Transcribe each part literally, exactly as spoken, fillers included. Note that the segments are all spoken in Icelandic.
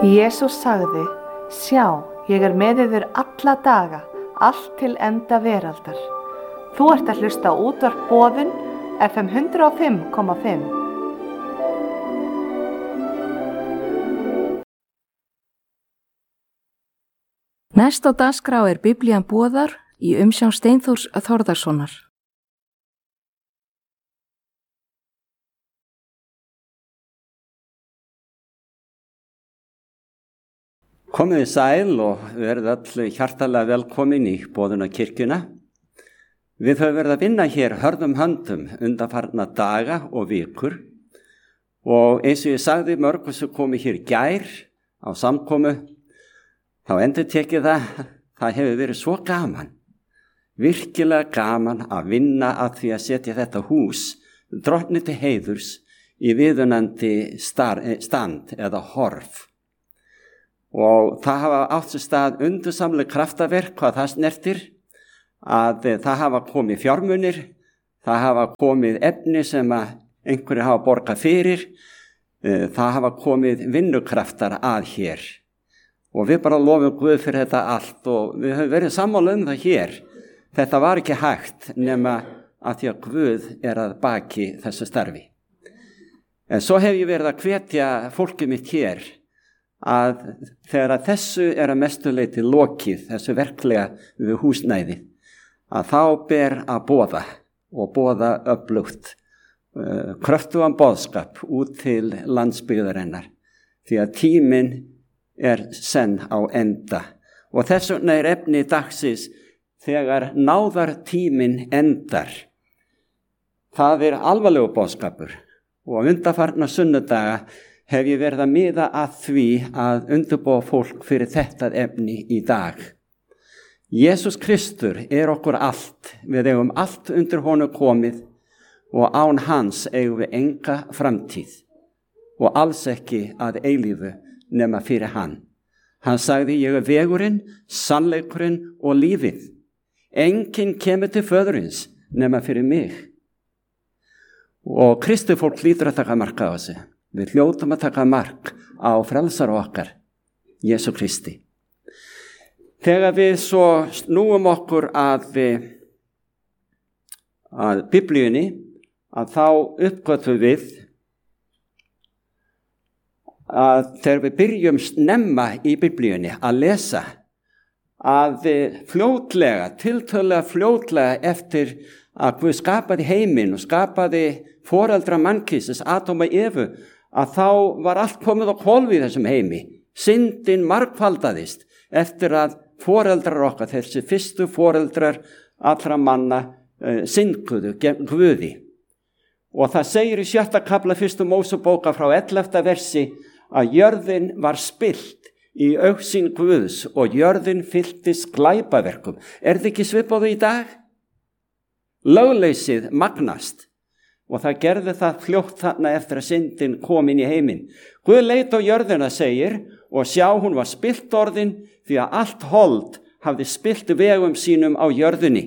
Jesús sagði, sjá, ég er með yður alla daga, allt til enda veraldar. Þú ert að hlusta á útvarp Boðun, F M hundrað og fimm komma fimm. Næst á dagskrá er Biblían boðar í umsjón Steinþórs Þórðarsonar. Komið sæl og verið öll hjartalega velkomin í Boðunarkirkjuna. Við höfum verið að vinna hér hörðum höndum undanfarna daga og vikur og eins og ég sagði mörgum sem komið hér gær á samkomu, þá endur tekið það, það hefur verið svo gaman, virkilega gaman að vinna að því að setja þetta hús drottni til heiðurs í viðunandi stand eða horf. Og það hafa átt sér stað undursamleg kraftaverk hvað það snertir, að það hafa komið fjármunir, það hafa komið efni sem að einhverju hafa borgað fyrir, það hafa komið vinnukraftar að hér. Og við bara lofum Guð fyrir þetta allt og við höfum verið sammála um það hér. Þetta var ekki hægt nema að því að Guð er að baki þessu starfi. En svo hef ég verið að hvetja fólkið mitt hér að þegar að þessu er að mestu leyti lokið, þessu verklega við húsnæði, að þá ber að boða og boða öflugt uh, kröftugan boðskap út til landsbyggðarinnar, því að tíminn er senn á enda. Og þess vegna er efni dagsins þegar náðar tíminn endar. Það er alvarlegu boðskapur og undanfarna sunnudaga hef ég verið að miða að því að undirbúa fólk fyrir þetta efni í dag. Jesús Kristur er okkur allt, við eigum allt undir honum komið og án hans eigum við enga framtíð og alls ekki að eilífu nema fyrir hann. Hann sagði, ég er vegurinn, sannleikurinn og lífið. Enginn kemur til föðurins nema fyrir mig. Og Kristi fólk hlýtur að taka mark á þessu. Við hljótum að taka mark á frelsara okkar, Jesú Kristi. Þegar við svo snúum okkur að, að Biblíunni, að þá uppgötvum við að þegar við byrjum snemma í Biblíunni að lesa, að fljótlega, tiltölulega fljótlega eftir að Guð skapaði heiminn og skapaði foreldra mannkynsins, Adam og Evu, að þá var allt komið á hvolf í þessum heimi. Syndin margfaldaðist eftir að foreldrar okkar, þessi fyrstu foreldrar allra manna, uh, synguðu gegn Guði. Og það segir í sjötta kafla fyrstu Mósebókar frá ellefta versi að jörðin var spillt í augsýn Guðs og jörðin fylltist glæpaverkum. Er þetta ekki svipað í dag? Lögleysið magnast. Og það gerði það fljótt þarna eftir að syndin kom inn í heiminn. Guð leit á jörðina, segir, og sjá hún var spillt orðin því að allt hold hafði spillt vegum sínum á jörðinni.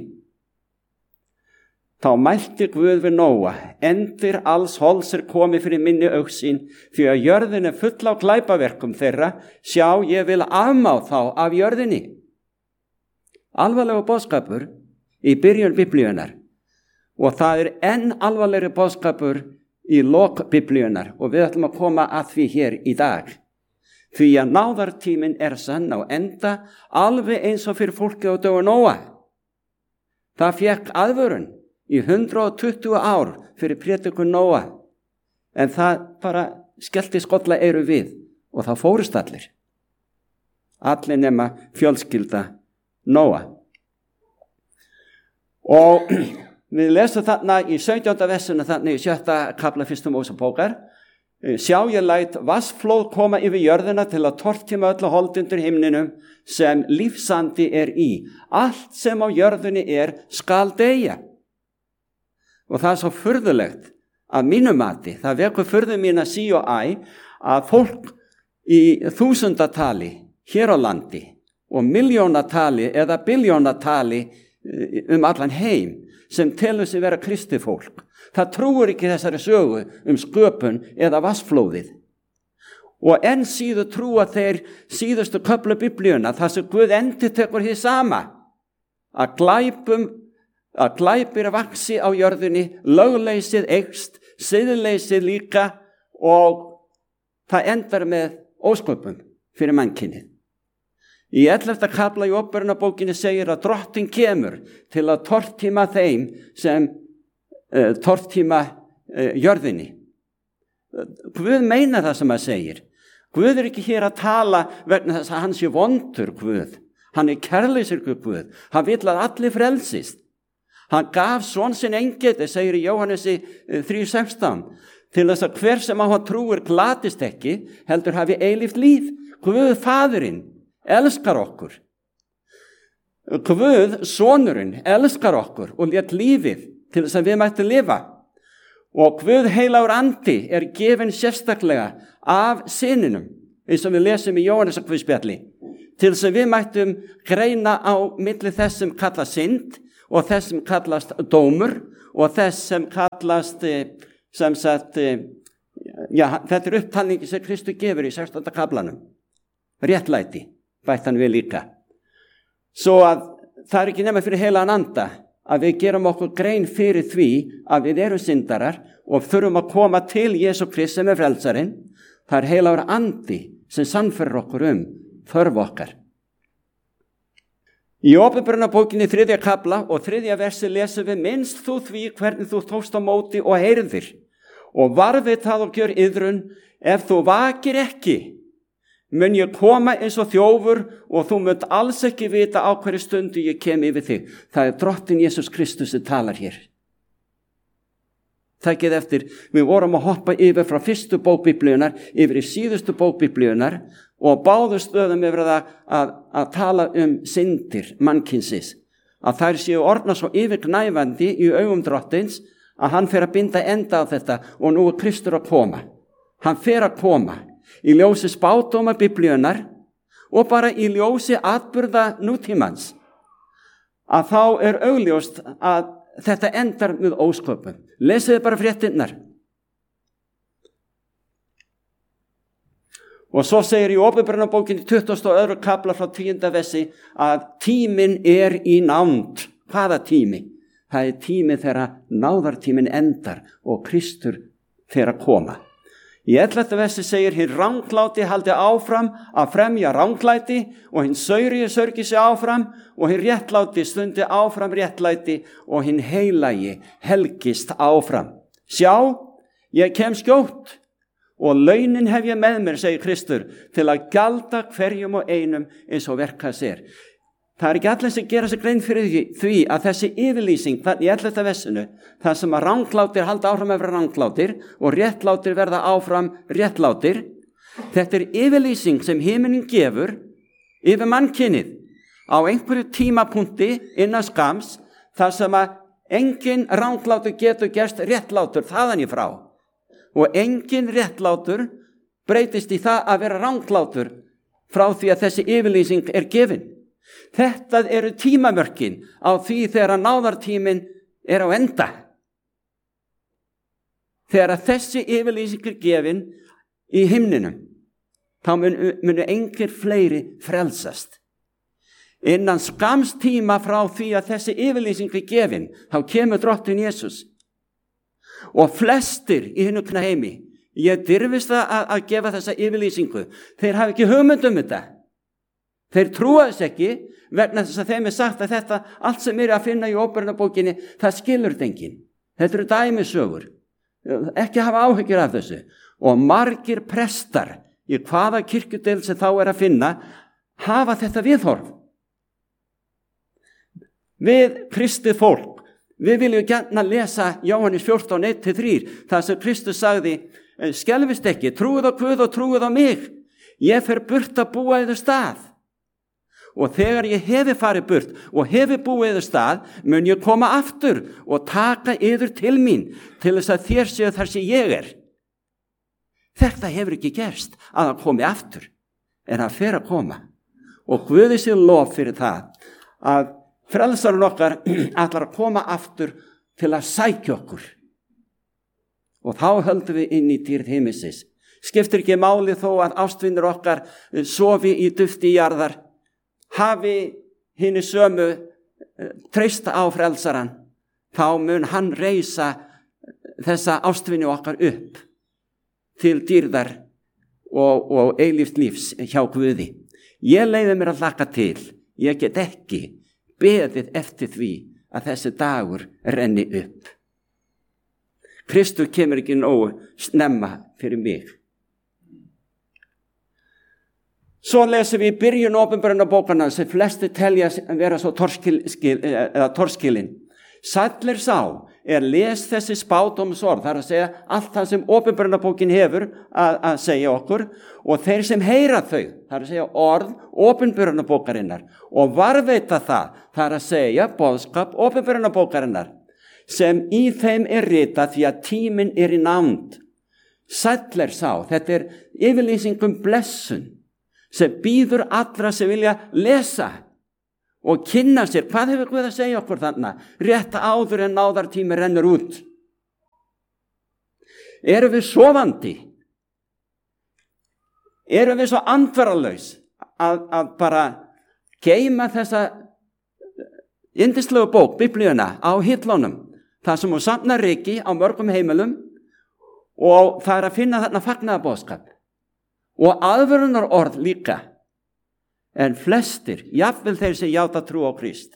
Þá mælti Guð við Nóa, endir alls holds er komið fyrir minni augsýn, því að jörðin er full á glæpaverkum þeirra, sjá ég vil afmá þá af jörðinni. Alvarlegu boðskapur í byrjun Biblíunar. Og það er enn alvarlegri boðskapur í lok Biblíunar og við ætlum að koma að því hér í dag. Því að náðartíminn er sann á enda alveg eins og fyrir fólki á dögum Nóa. Það fékk aðvörun í hundrað tuttugu ár fyrir prédikun Nóa. En það bara skellti skolla eyru við og það fórust allir. Allir nema fjölskylda Nóa. Og við lesum þarna í sautjánda versinu þarna í sjötta kafla fyrstu Mósebókar. Sjá ég læt vatnsflóð koma yfir jörðina til að tortíma öllu hold undir himninum sem lífsandi er í. Allt sem á jörðinni er skal deyja. Og það er svo furðulegt að mínu mati, það vekur furðu mín að sí og æ, að fólk í þúsundatali hér á landi og miljónatali eða biljónatali um allan heim sem telur sig vera kristið fólk. Það trúir ekki þessari sögu um sköpun eða vatnsflóðið. Og enn síður trúa þeir síðustu köflu Biblíuna þar sem Guð endurtekur hið sama. Að glæpum, að glæpir vaxi á jörðinni, lögleysið eykst, siðleysið líka og það endar með ósköpum fyrir mannkynið. Í ellefta kafla í Åpenbarunarbókinni segir að Drottinn kemur til að tortíma þeim sem uh, tortíma uh, jörðinni. Guð meina það sem hann segir. Guð er ekki hér að tala vegna þess að hann sé vondur Guð. Hann er kærleysur Guð. Hann vill að allir frelsist. Hann gaf son sinn engeti, segir í Jóhannesi þrjú sextán, til þess að hver sem á hann trúir glatist ekki, heldur hafi eilíft líf. Guð Faðurinn elskar okkur. Guð sonurinn elskar okkur og lét lífið til þess að við mættum lifa. Og Guð heilagur andi er gefinn sérstaklega af syninum, eins og við lesum í Jóhannesarguðspjalli, til þess að við mættum greina á milli þess sem kallast synd og þess sem kallast dómur og þess sem kallast sem sagt, já, þetta er upptalningi sem Kristur gefur í sextánda kaflanum. Réttlæti, bætt hann við líka. Svo að það er ekki nema fyrir heilagan anda að við gerum okkur grein fyrir því að við erum syndarar og þurfum að koma til Jesú Krist sem er frelsarinn. Það er heilagur andi sem sannfærir okkur um þörf okkar. Í Åpenbarunarbókinni þriðja kafla og þriðja versi lesum við: minnst þú því hvernig þú tókst á móti og heyrðir og varðið það og gjör iðrun. Ef þú vakir ekki, mun ég koma eins og þjófur og þú munt alls ekki vita á hverju stundu ég kem yfir þig. Það er Drottinn Jesús Kristus sem talar hér. Tækið eftir, við vorum að hoppa yfir frá fyrstu bók Biblíunar yfir í síðustu bók Biblíunar og báðu stöðum yfir að, að, að tala um syndir mannkynsins. Að þær séu orðnar svo yfirgnæfandi í augum Drottins að hann fer að binda enda á þetta og nú er Kristur að koma. Hann fer að koma. Í ljósi spádóma Biblíunar og bara í ljósi atburða nútímans, að þá er augljóst að þetta endar með ósköpum. Lesið bara fréttinnar. Og svo segir í Åpenbarunarbókinni tuttugasta og öðrum kafla frá tíunda versi að tíminn er í nánd. Hvaða tími? Það er tími þegar náðartíminn endar og Kristur fer að koma. Í ellefta versi segir: hinn rangláti haldi áfram að fremja ranglæti og hinn saurigi sörgi sig áfram og hinn réttláti stundi áfram réttlæti og hinn heilagi helgist áfram. Sjá, ég kem skjótt og launin hef ég með mér, segir Kristur, til að gjalda hverjum og einum eins og verka sér. Það er ekki allir sem gera sig grein fyrir því að þessi yfirlýsing í ellefta versinu, það sem að ranglátir halda áfram að vera ranglátir og réttlátir verða áfram réttlátir, þetta er yfirlýsing sem himinin gefur yfir mannkynið á einhverju tímapunkti innan skams, þar sem að engin ranglátur getur gerst réttlátur þaðan í frá og engin réttlátur breytist í það að vera ranglátur frá því að þessi yfirlýsing er gefin. Þetta eru tímamörkin á því þegar náðartíminn er á enda. Þegar þessi yfirlýsing er gefin í himninum, þá munu, munu engir fleiri frelsast. Innan skams tíma frá því að þessi yfirlýsing er gefin, þá kemur Drottinn Jesús. Og flestir í hinu heimi, ég dirfist að, að gefa þessa yfirlýsingu, þeir hafa ekki hugmynd um þetta. Þeir trúa þess ekki vegna þess að þeim er sagt að þetta, allt sem er að finna í Åpenbarunarbókinni, það skilur þetta enginn. Þetta eru dæmisögur. Ekki hafa áhyggjur af þessu. Og margir prestar í hvaða kirkjudeild sem þá er að finna, hafa þetta viðhorf. Við kristið fólk, við viljum gjarna lesa Jóhannes fjórtán eitt til þrjú, þar sem Kristus sagði: skelfist ekki, trúið á Guð og trúið á mig. Ég fer burt að búa yður stað. Og þegar ég hefi farið burt og hefi búið yður stað, mun ég koma aftur og taka yður til mín, til þess að þér séu þar sem ég er. Þetta hefur ekki gerst að hann komi aftur, en hann fer að koma. Og Guði sé lof fyrir það að frelsarinn okkar ætlar að koma aftur til að sækja okkur. Og þá höldum við inn í dýrð himmisins, Skiptir ekki máli þó að ástvinir okkar sofi í dufti jarðar, hafi hinni sömu treysta á frelsaran, þá mun hann reisa þessa ástvini okkar upp til dýrðar og, og eilíft lífs hjá Guði. Ég leyfi mér að hlakka til, ég get ekki beðið eftir því að þessi dagur renni upp. Kristur kemur ekki nógu snemma fyrir mig. Svo lesum við í byrjun opinberunarbókanna sem flesti telja að vera svo torskilin. Sæll er sá er les þessi spádómsorð, það er að segja allt það sem opinberunarbókin hefur að, að segja okkur, og þeir sem heyra þau, það er að segja orð opinberunarbókarinnar og varðveita það, það er að segja boðskap opinberunarbókarinnar sem í þeim er ritað því að tíminn er í nánd. Sæll er sá, þetta er yfirlýsingum blessun sem býður allra sem vilja lesa og kynna sér. Hvað hefur Guð að segja okkur þarna? Rétt áður en náðartími rennur út. Erum við sofandi? Erum við svo andvaralaus að, að bara geyma þessa yndislegu bók, Biblíuna, á hillunum, það sem hún safnar ryki á mörgum heimilum, og það er að finna þarna fagnaðarboðskap og aðvörunar orð líka, en flestir, jafnvel þeir sem játa trú á Krist,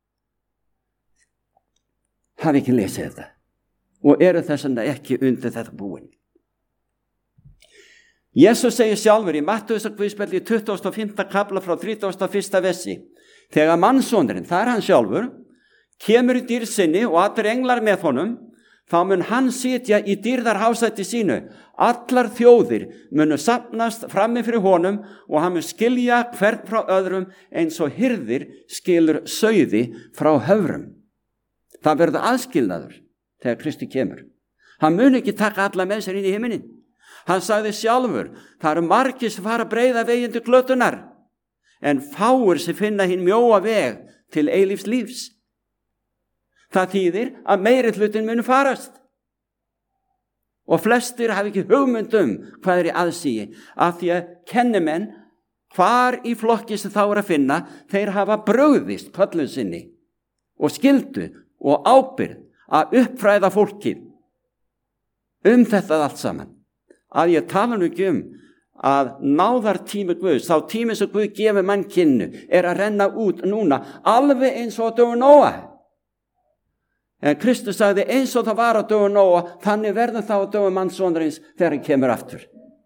hafi ekki lesið þetta og eru þess vegna ekki undir þetta búin. Jesus segir sjálfur í Mattheusarguðspjalli í tuttugasta og fimmta kafla frá þrítugasta og fyrsta versi, þegar mannssonurinn, það er hann sjálfur, kemur í dýrð sinni og allir englar með honum, þá mun hann sitja í dýrðarhásæti sínu. Allar þjóðir munu safnast frammi fyrir honum og hann mun skilja hvern frá öðrum eins og hirðir skilur sauði frá höfrum. Það verður aðskilnaður þegar Kristi kemur. Hann mun ekki taka alla með sér inn í himinin. Hann sagði sjálfur, það eru margir sem fara breiða veginn til glötunar, en fáir sem finna hinn mjóa veg til eilífs lífs. Það þýðir að meiri hlutin munu farast. Og flestir hafi ekki hugmynd um hvað er í aðsigi, af því að kennimenn hvar í flokki sem þá er að finna, þeir hafa brugðist köllun sinni og skyldu og ábyrgð að uppfræða fólkið um þetta allt saman. Að ég tala nú ekki um að náðartími Guðs, þá tími sem Guð gefur mannkynnu, er að renna út núna, alveg eins og á dögum Nóa. En Kristus sagði eins og það var á dögum Nóa, þannig verður það á dögum mannssonarins þegar hann kemur aftur.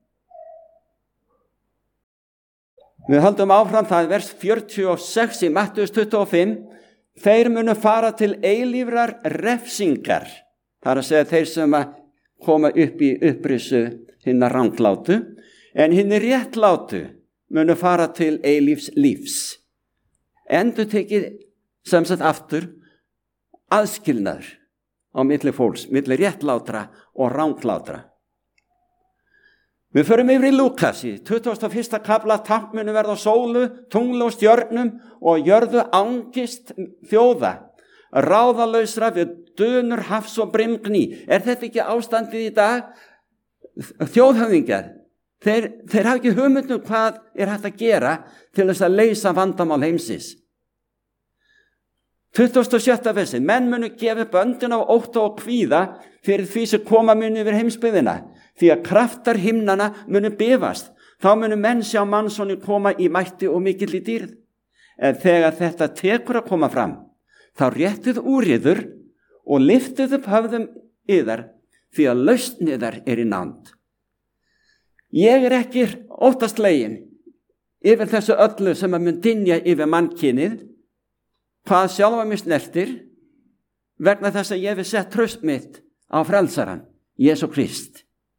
Við höldum áfram, það er vers fjörutíu og sex í Mattheus tuttugu og fimm. Þeir munu fara til eilífrar refsingar. Það er að segja þeir sem að koma upp í upprisu hinna ranglátu, en hinni réttlátu munu fara til eilífs lífs. Endur tekið sem sagt aftur aðskilnaður á milli fólks, milli réttlátra og ranglátra. Við förum yfir í Lúkas í tuttugasta og fyrsta kafla, tákn munu verða á sólu, tungli og stjörnum og jörðu angist þjóða, ráðalausra við dönur hafs og brimgný. Er þetta ekki ástandið í dag? Þjóðhöfðingjar, þeir, þeir hafa ekki hugmynd um hvað er hægt að gera til þess að leysa vandamál heimsins. tuttugasta og sjötta versi, menn munu gefa böndin á ótta og kvíða fyrir því sem koma munu yfir heimsbyggðina, því að kraftar himnana munu bifast. Þá munu menn sjá mannsoni koma í mætti og mikill í dýrð. En þegar þetta tekur að koma fram, þá réttið úr yður og liftið upp höfðum yðar, því að lausn yðar er í nánd. Ég er ekki óttaslegin yfir þessu öllu sem að mun dynja yfir mannkynið, hvað sjálfa mig snertir, vegna þess að ég hef sett traust mitt á frelsaran, Jesú Krist.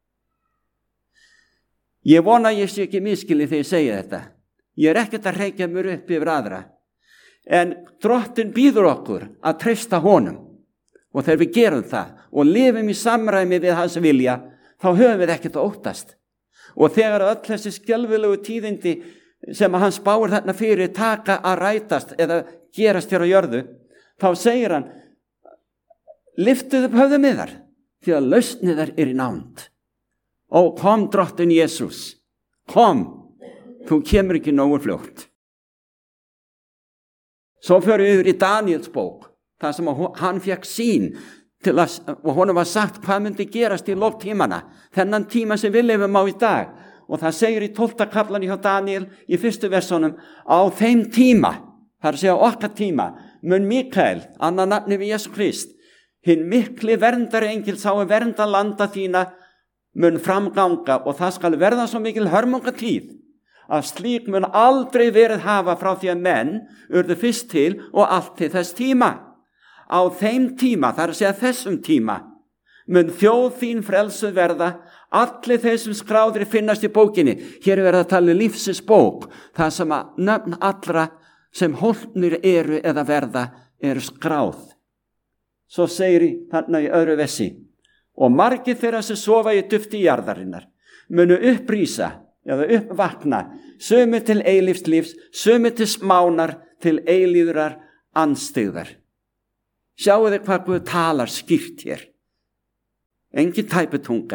Ég vona að ég sé ekki miskili þegar ég segja þetta. Ég er ekkert að reykja mér upp yfir aðra, en Drottinn býður okkur að treysta honum, og þegar við gerum það og lifum í samræmi við hans vilja, þá höfum við ekkert að óttast. Og þegar öll þessi skelfilegu tíðindi sem að hann spáir þarna fyrir taka að rætast eða gerast hér á jörðu, þá segir hann, liftið upp höfðum yðar, því að lausn yðar er í nánd. Ó, kom drottin Jesus, kom, þú kemur ekki nógu fljótt. Svo fyrir við yfir í Daniels bók, þar sem hann fekk sýn til að, og honum var sagt hvað myndi gerast í lok tímana, þennan tíma sem við lifum á í dag. Og það segir í tólfta kaflan hjá Daniel í fyrstu versunum, á þeim tíma, það er að segja okkar tíma, mun Mikael, annar nafni við Jesú Krist, hinn mikli verndari engil sá að vernda landa þína, mun framganga og það skal verða svo mikil hörmungatíð, að slík mun aldrei verið hafa frá því að menn urðu fyrst til og allt til þess tíma. Á þeim tíma, það er að segja þessum tíma, mun þjóð þín frelsuð verða, allir þeir sem skráðir finnast í bókinni. Hér er verið að tala lífsins bók, það sem að nöfn allra sem hólpnir eru eða verða eru skráð. Svo segir í þarna í öðru vessi, og margir þeirra sem sofa í dufti jarðarinnar munu upprísa eða uppvakna, sömu til eilífs lífs, sömu til smánar, til eilíðrar andstyggðar. Sjáu þið hvað Guð talar skýrt hér. Engin tæputunga.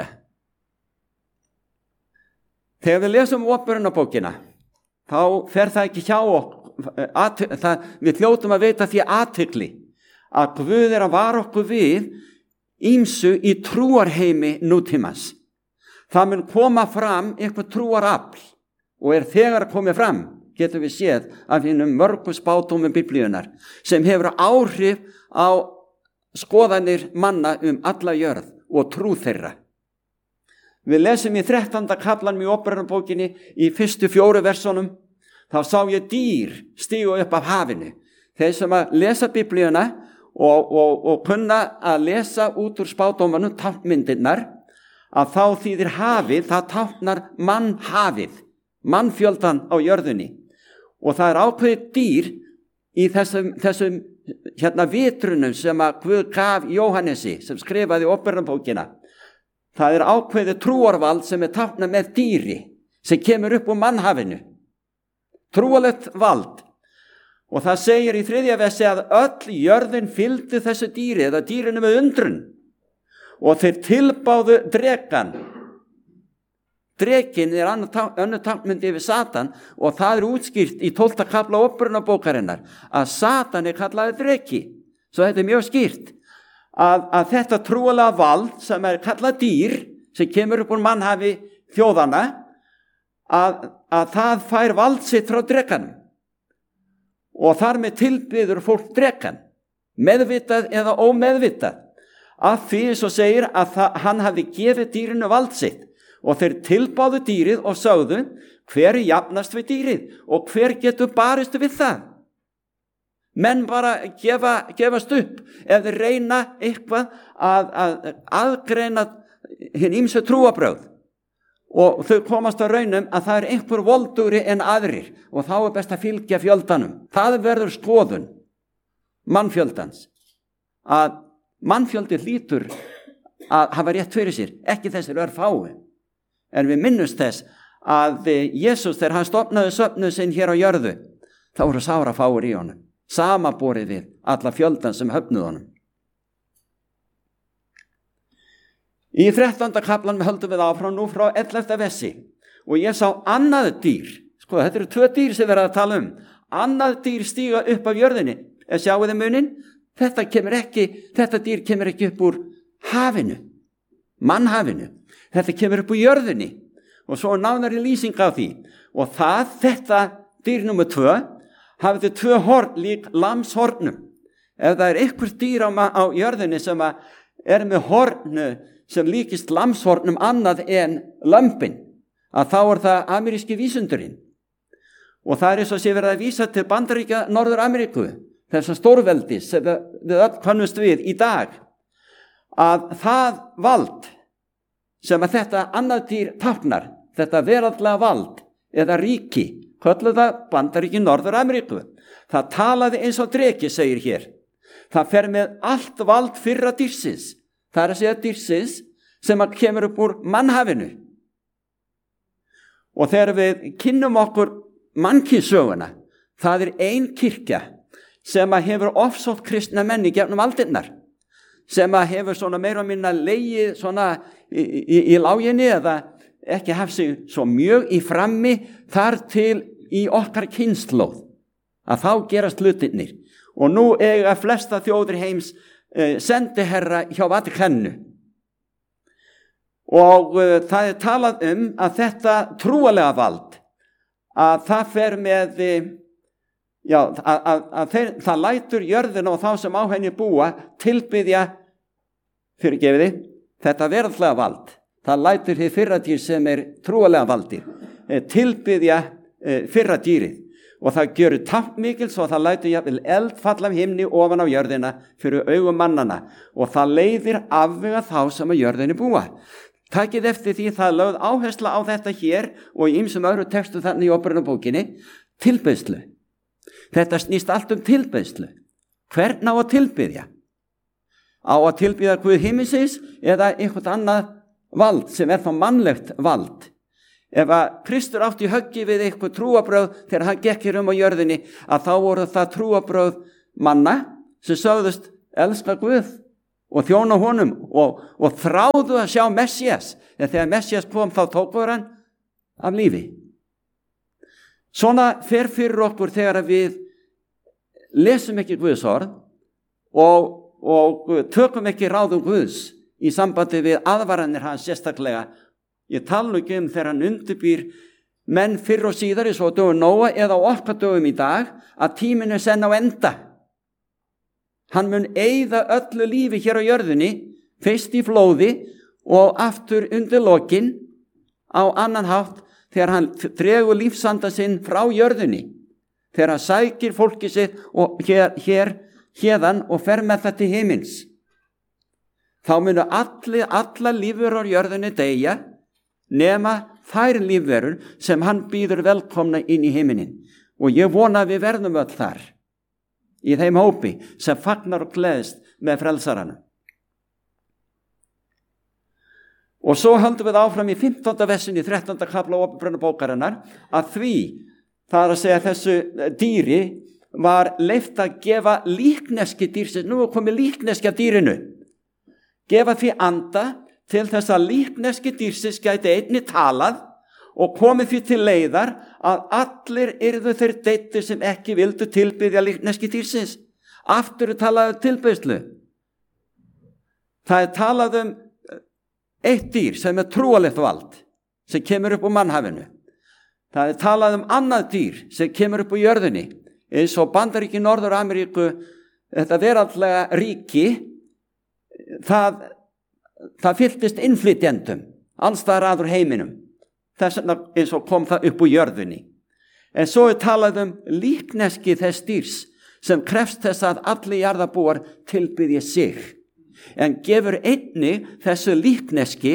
Þegar við lesum Åpenbarunarbókina, þá fer það ekki hjá okkur, við hljótum að veita því athygli að Guð er að vara okkur við ýmsu í trúarheimi nútímans. Það mun koma fram eitthvað trúarafl og er þegar að koma fram, getum við séð af hinnum mörgum spádómum Biblíunar sem hefur áhrif á skoðanir manna um alla jörð og trú þeirra. Við lesum í þrettánda kaflanum í Åpenbarunarbókinni í fyrstu fjóru versunum, þá sá ég dýr stígu upp af hafinu. Þeir sem að lesa Biblíuna og, og, og kunna að lesa út úr spádómanum táknmyndirnar, að þá þýðir hafið, það táknar mannhafið, mannfjöldan á jörðunni. Og það er ákveðið dýr í þessum, þessum hérna vitrunum sem að Guð gaf Jóhannesi, sem skrifaði Åpenbarunarbókina. Það er ákveðið trúarvald sem er táknað með dýri, sem kemur upp úr mannhafinu. Trúarlegt vald. Og það segir í þriðja versi að öll jörðin fylgdi þessu dýri, eða dýrinu með undrun. Og þeir tilbáðu drekan. Drekin er önnur táknmynd yfir Satan og það er útskýrt í tólfta kafla Åpenbarunarbókarinnar að Satan er kallaði dreki. Svo þetta er mjög skýrt að, að þetta trúalega vald sem er kallað dýr sem kemur upp úr mannhafi þjóðana að, að það fær vald sitt frá drekanum og þar með tilbyður fólk drekan, meðvitað eða ómeðvitað. Að því eins og segir að það, hann hafi gefið dýrinu vald sitt og þeir tilbáðu dýrið og sögðu hver er jafnast við dýrið og hver getur barist við það. Menn bara gefa, gefast upp ef þeir reyna eitthvað að, að aðgreina hinn ýmsu trúarbrögð og þau komast að raunum að það er einhver voldugri en aðrir og þá er best að fylgja fjöldanum. Það verður skoðun mannfjöldans að mannfjöldi hlýtur að hafa rétt fyrir sér, ekki þessir örfái. En við minnumst þess að Jesús þegar hann stofnaði söfnuð sinn hér á jörðu, þá voru sárafáir í honum, samaborið við alla fjöldan sem höfnuð honum. Í þrettánda kaflanum höldum við áfram nú frá ellefta versi og ég sá annað dýr, sko þetta eru tvö dýr sem við erum að tala um, annað dýr stíga upp af jörðinni, en sjáu þið munin? Þetta kemur ekki, þetta dýr kemur ekki upp úr hafinu, mannhafinu. Þetta kemur upp úr jörðinni og svo nánari lýsing á því. Og það, þetta dýr nummer tvö, hafði tvö horn lík lamshornum. Ef það er einhver dýr á, á jörðinni sem er með hornu sem líkist lamshornum annað en lömbin, að þá er það ameríski vísundurinn. Og það er eins og sé verið að vísa til Bandaríkja Norður-Ameríku, þessar stórveldis sem við öll kannumst við í dag, að það vald sem að þetta annað dýr táknar, þetta veraldlega vald eða ríki, kölluð það Bandaríki Norður-Ameríku. Það talaði eins og dreki, segir hér. Það fer með allt vald fyrra dýrsins, það er að segja dýrsins sem að kemur upp úr mannhafinu. Og þegar við kynnum okkur mannkynssöguna, það er ein kirkja sem að hefur ofsótt kristna menn í gegnum aldirnar, sem að hefur svona meira og minna legið svona í, í, í láginni eða ekki haft sig svo mjög í frammi þar til í okkar kynslóð að þá gerast hlutirnir og nú eiga flesta þjóðir heims eh, sendiherra hjá Vatíkaninu og uh, það er talað um að þetta trúalega vald að það fer með já, að, að, að þeir, það lætur jörðina og þá sem á henni búa tilbiðja fyrirgefiði þetta veraldlega vald það lætur þið fyrra dýr sem er trúalega valdi tilbiðja fyrra dýrið og það gjörur táknmikil svo það lætur jafnvel eld falla af himni ofan á jörðina fyrir augum mannana og það leiðir afvega þá sem að jörðinni búa. Takið eftir því það lögð áhersla á þetta hér og í ýmsum öðru textu þannig í Óperunarbókinni tilbeiðslu. Þetta snýst allt um tilbeiðslu. Hvern á að tilbiðja? Á að tilbiðja Guð himinsins eða eitthvað annað vald sem er þá mannlegt vald. Ef að Kristur átti höggi við eitthvað trúabröð þegar hann gekk hér um á jörðinni að þá voru það trúabröð manna sem sögðust elska Guð og þjóna honum og, og þráðu að sjá Messías en þegar Messías kom þá tókur hann af lífi. Svona fer fyrir okkur þegar við lesum ekki Guðs orð og, og tökum ekki ráðum Guðs í sambandi við aðvaranir hans sérstaklega. Ég tala nú ekki um þegar hann undirbýr menn fyrr og síðar eins og dögum Nóa eða á okkar dögum í dag að tíminn er senn á enda. Hann mun eyða öllu lífi hér á jörðinni, fyrst í flóði og aftur undir lokin á annan hátt þegar hann dregur lífsanda sinn frá jörðinni, þegar hann sækir fólki sitt og hér, hér, hérðan og fer með það til himins. Þá munu allir, alla lífverur á jörðinni deyja nema þær lífverur sem hann býður velkomna inn í himinin og ég vona að við verðum öll þar. Í þeim hópi sem fagnar og gleðst með frelsaranum. Og svo höldum við áfram í fimmtánda versin í þrettánda kafla Óperunarbókarinnar að því, það er að segja þessu dýri, var leyft að gefa líkneski dýrsins, nú er komið líkneski af dýrinu, gefa því anda til þess að líkneski dýrsins gæti einni talað og komið því til leiðar að allir yrðu þeir deittir sem ekki vildu tilbiðja líkneski dýrsins. Aftur er talað um tilbeiðslu. Það er talað um eitt dýr sem er trúalegt vald, sem kemur upp úr mannhafinu. Það er talað um annað dýr sem kemur upp úr jörðinni, eins og Bandaríki Norður-Ameríku, þetta veraldlega ríki, það, það fylltist innflytjendum, alls staðar að úr heiminum. Þess vegna eins og kom það upp úr jörðinni. En svo er talað um líkneski þess dýrs sem krefst þess að allir jarðarbúar tilbiðji sig. En gefur einni þessu líkneski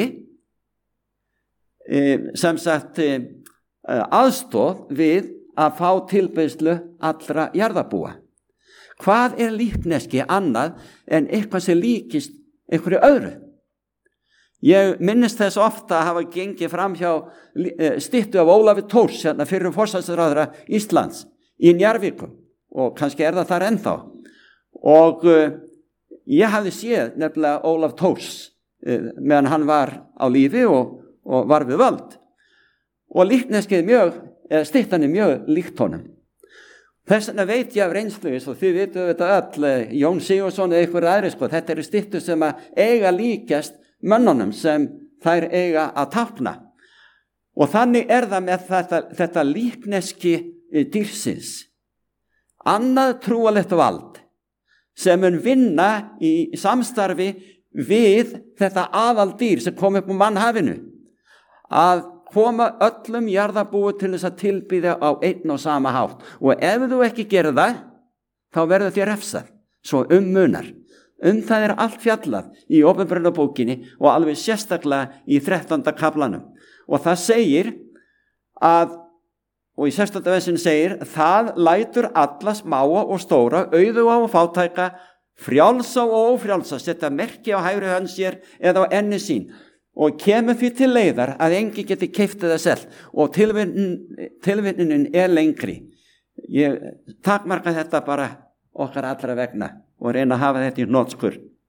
sem sagt aðstoð við að fá tilbiðslu allra jarðarbúa. Hvað er líkneski annað en eitthvað sem líkist einhverju öðru? Ég minnist þess ofta að hafa gengið fram hjá styttu af Ólafi Thors, hérna fyrrum forsætisráðherra Íslands í Njarðvíkum og kannski er það þar ennþá. Og uh, ég hafði séð nefnilega Ólaf Thors uh, meðan hann var á lífi og, og var við völd. Og líkneskið mjög, eða styttan er mjög líkt honum. Þess vegna veit ég af reynslu, og þið vitum þetta öll, Jón Sigurðsson eða einhver aðri, sko, þetta eru styttu sem að eiga líkast mönnunum sem þær eiga að tákna. Og þannig er það með þetta, þetta líkneski dýrsins. Annað trúalegt vald sem mun vinna í samstarfi við þetta aðaldýr sem kom upp úr mannhafinu. Að koma öllum jarðarbúi til þess að tilbiðja á einn og sama hátt. Og ef þú ekki gerir það, þá verður þér refsað, svo um munar. Um það er allt fjallað í Óperunarbókinni og alveg sérstaklega í þrettánda kaflanum. Og það segir að, og í sextánda versin segir, það lætur alla smáa og stóra, auðuga og fátæka, frjálsa og ófrjálsa, setja merki á hægri hönd sér eða á enni sín og kemur því til leiðar að engi geti keypt það selv og tilvinnunin er lengri. Ég takmarka þetta bara okkar allra vegna og reyna að hafa þetta í hnotskur.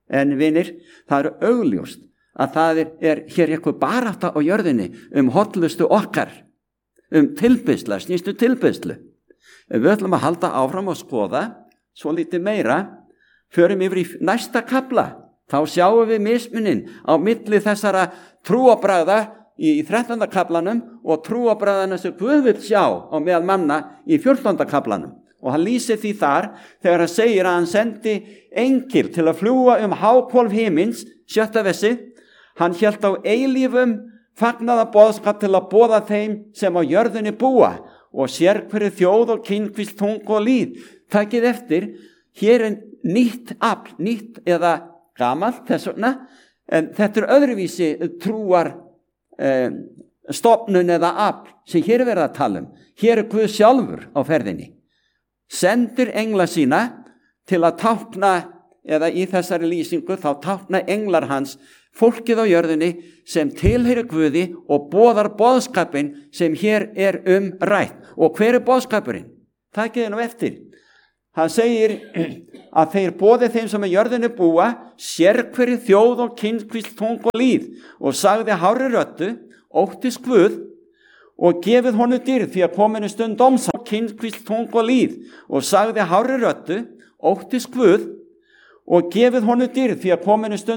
En vinir, það er augljóst að það er, er hér eitthvað barátta á jörðinni um hollustu okkar, um tilbeiðslu, snýstu tilbeiðslu. Við ætlum að halda áfram og skoða svo lítið meira, förum yfir í næsta kafla, þá sjáum við mismunin á milli þessara trúarbragða í þrettánda kaflanum og trúarbragðana sem Guð vill sjá á meðal manna í fjórtánda kaflanum. Og hann lýsir því þar þegar hann segir að hann sendi engil til að fljúga um háhvolf himins, sjötta versi, hann hélt á eilífum fagnaða boðskap til að boða þeim sem á jörðinni búa og sér hverju þjóð og kynnkvísl, tungu og lýð. Takið eftir, hér er nýtt afl, nýtt eða gamalt þess vegna, en þetta er öðruvísi trúar eh, stofnun eða afl sem hér er verið að tala um. Hér er Guð sjálfur á ferðinni. Sendir engla sína til að tákna, eða í þessari lýsingu þá tákna englar hans fólkið á jörðinni sem tilheyrir Guði og boðar boðskapin sem hér er um rætt. Og hver er boðskapurinn? Takið nú eftir. Hann segir að þeir boði þeim sem á jörðinni búa, sérhverju þjóð og kynnkvísl, tungu og lýð, og sagði hárri röddu, óttist Guð og gefið honum dýrð því að kominu stund dóms kynnkvísl, tungu og lýð, og sagði hárri röddu, óttist Guð og gefið honum dýrð því að kominu stund